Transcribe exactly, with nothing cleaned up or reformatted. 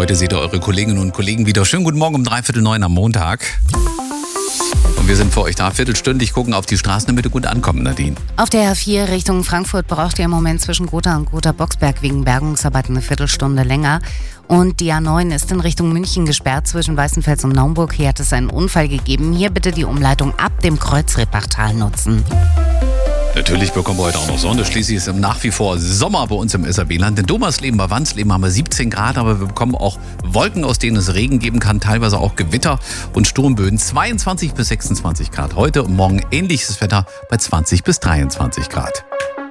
Heute seht ihr eure Kolleginnen und Kollegen wieder. Schönen guten Morgen um dreiviertel neun am Montag. Und wir sind für euch da, viertelstündig gucken auf die Straßen, damit ihr gut ankommen, Nadine. Auf der A vier Richtung Frankfurt braucht ihr im Moment zwischen Gotha und Gotha-Boxberg wegen Bergungsarbeiten eine Viertelstunde länger. Und die A neun ist in Richtung München gesperrt zwischen Weißenfels und Naumburg. Hier hat es einen Unfall gegeben. Hier bitte die Umleitung ab dem Kreuzrippachtal nutzen. Natürlich bekommen wir heute auch noch Sonne. Schließlich ist nach wie vor Sommer bei uns im S R B-Land. In Domersleben, bei Wansleben haben wir siebzehn Grad, aber wir bekommen auch Wolken, aus denen es Regen geben kann, teilweise auch Gewitter und Sturmböen. zweiundzwanzig bis sechsundzwanzig Grad heute und morgen ähnliches Wetter bei zwanzig bis dreiundzwanzig Grad.